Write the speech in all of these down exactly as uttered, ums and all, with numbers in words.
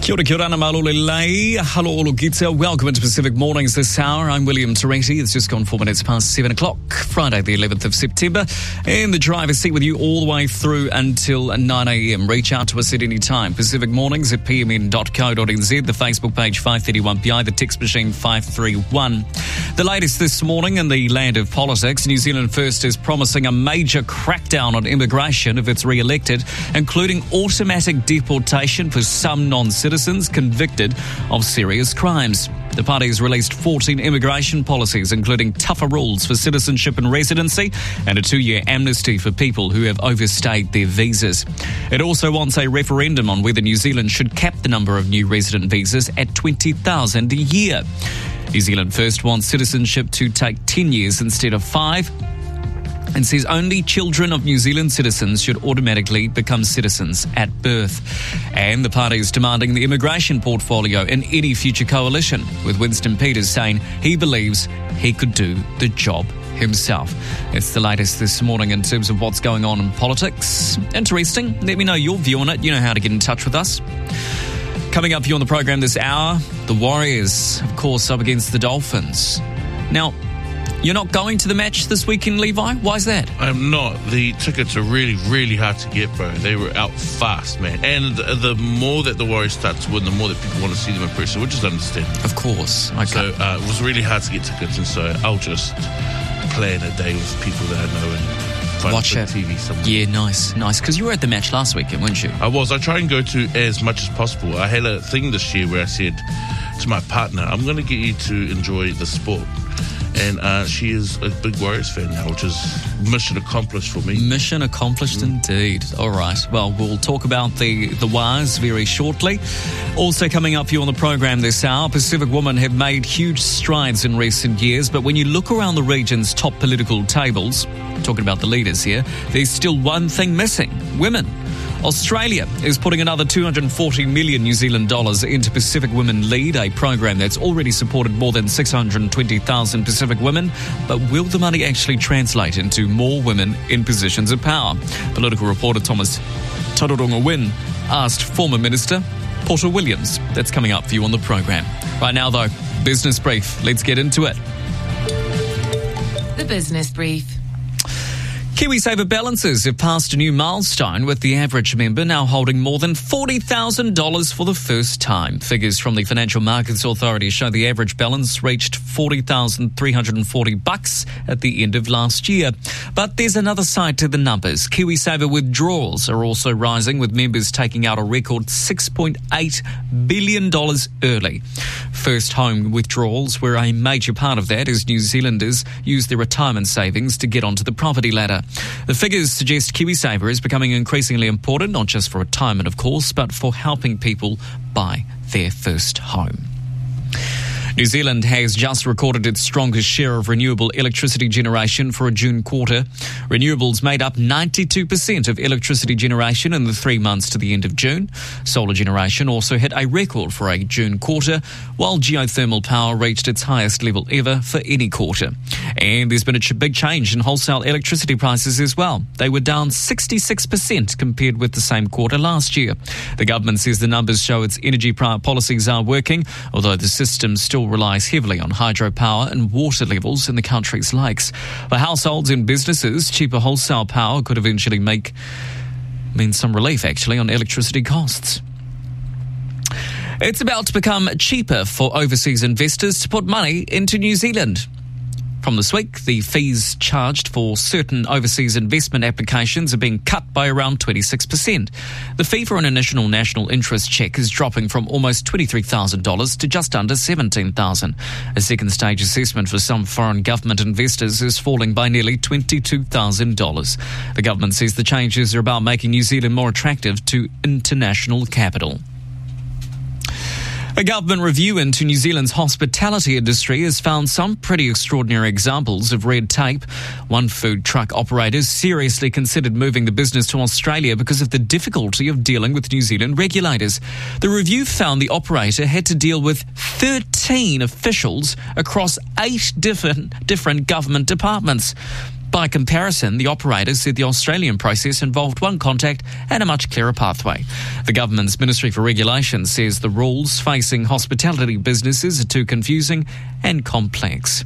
Kia ora, kia ora, malole lei. Hello, olo gita. Welcome into Pacific Mornings this hour. I'm William Toretti. It's just gone four minutes past seven o'clock, Friday the eleventh of September. In the driver's seat with you all the way through until nine a.m. Reach out to us at any time. Pacific Mornings at p m n dot co dot n z, the Facebook page five thirty-one P I, the text machine five three one. The latest this morning in the land of politics, New Zealand First is promising a major crackdown on immigration if it's re-elected, including automatic deportation for some non-citizens convicted of serious crimes. The party has released fourteen immigration policies, including tougher rules for citizenship and residency and a two-year amnesty for people who have overstayed their visas. It also wants a referendum on whether New Zealand should cap the number of new resident visas at twenty thousand a year. New Zealand First wants citizenship to take ten years instead of five, and says only children of New Zealand citizens should automatically become citizens at birth. And the party is demanding the immigration portfolio in any future coalition, with Winston Peters saying he believes he could do the job himself. It's the latest this morning in terms of what's going on in politics. Interesting. Let me know your view on it. You know how to get in touch with us. Coming up for you on the program this hour, the Warriors, of course, up against the Dolphins. Now, you're not going to the match this weekend, Levi? Why is that? I'm not. The tickets are really, really hard to get, bro. They were out fast, man. And the more that the Warriors start to win, the more that people want to see them in person, which is understandable. Of course. Okay. So uh, it was really hard to get tickets, and so I'll just plan a day with people that I know and find watch a it. T V somewhere. Yeah, nice, nice. Because you were at the match last weekend, weren't you? I was. I try and go to as much as possible. I had a thing this year where I said to my partner, I'm going to get you to enjoy the sport. And uh, she is a big Warriors fan now, which is mission accomplished for me. Mission accomplished mm. indeed. All right. Well, we'll talk about the, the Wars very shortly. Also coming up for you on the program this hour, Pacific women have made huge strides in recent years, but when you look around the region's top political tables, talking about the leaders here, there's still one thing missing: women. Australia is putting another two hundred forty million New Zealand dollars into Pacific Women Lead, a program that's already supported more than six hundred twenty thousand Pacific women. But will the money actually translate into more women in positions of power? Political reporter Thomas Tararonga Wynne asked former Minister Porter Williams. That's coming up for you on the program. Right now, though, Business Brief. Let's get into it. The Business Brief. KiwiSaver balances have passed a new milestone, with the average member now holding more than forty thousand dollars for the first time. Figures from the Financial Markets Authority show the average balance reached forty thousand three hundred forty bucks at the end of last year. But there's another side to the numbers. KiwiSaver withdrawals are also rising, with members taking out a record six point eight billion dollars early. First home withdrawals were a major part of that, as New Zealanders use their retirement savings to get onto the property ladder. The figures suggest KiwiSaver is becoming increasingly important, not just for retirement, of course, but for helping people buy their first home. New Zealand has just recorded its strongest share of renewable electricity generation for a June quarter. Renewables made up ninety-two percent of electricity generation in the three months to the end of June. Solar generation also hit a record for a June quarter, while geothermal power reached its highest level ever for any quarter. And there's been a ch- big change in wholesale electricity prices as well. They were down sixty-six percent compared with the same quarter last year. The government says the numbers show its energy policies are working, although the system still relies heavily on hydropower and water levels in the country's lakes. For households and businesses, cheaper wholesale power could eventually make mean some relief, actually, on electricity costs. It's about to become cheaper for overseas investors to put money into New Zealand. From this week, the fees charged for certain overseas investment applications are being cut by around twenty-six percent. The fee for an initial national interest check is dropping from almost twenty-three thousand dollars to just under seventeen thousand dollars. A second stage assessment for some foreign government investors is falling by nearly twenty-two thousand dollars. The government says the changes are about making New Zealand more attractive to international capital. A government review into New Zealand's hospitality industry has found some pretty extraordinary examples of red tape. One food truck operator seriously considered moving the business to Australia because of the difficulty of dealing with New Zealand regulators. The review found the operator had to deal with thirteen officials across eight different, different government departments. By comparison, the operator said the Australian process involved one contact and a much clearer pathway. The government's Ministry for Regulation says the rules facing hospitality businesses are too confusing and complex.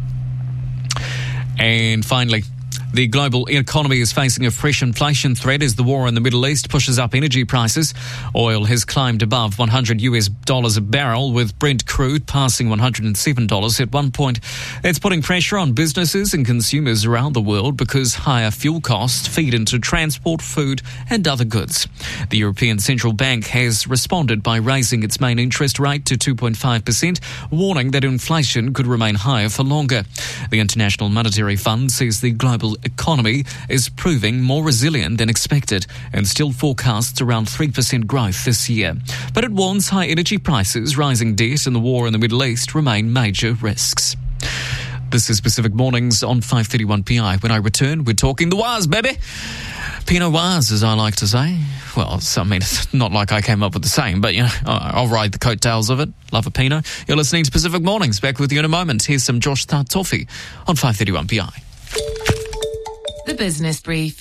And finally, the global economy is facing a fresh inflation threat as the war in the Middle East pushes up energy prices. Oil has climbed above one hundred US dollars a barrel, with Brent crude passing one hundred seven dollars at one point. It's putting pressure on businesses and consumers around the world because higher fuel costs feed into transport, food and other goods. The European Central Bank has responded by raising its main interest rate to two point five percent, warning that inflation could remain higher for longer. The International Monetary Fund says the global economy is proving more resilient than expected and still forecasts around three percent growth this year. But it warns high energy prices, rising debt and the war in the Middle East remain major risks. This is Pacific Mornings on five thirty-one P I. When I return, we're talking the Waz, baby. Pinot Waz, as I like to say. Well, so, I mean, it's not like I came up with the same, but, you know, I'll ride the coattails of it. Love a Pinot. You're listening to Pacific Mornings. Back with you in a moment. Here's some Josh Tartofi on five thirty-one P I. The Business Brief.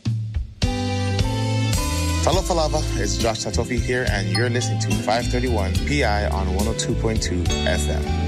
Hello, Falava. It's Josh Tartofi here, and you're listening to five thirty-one P I on one oh two point two F M.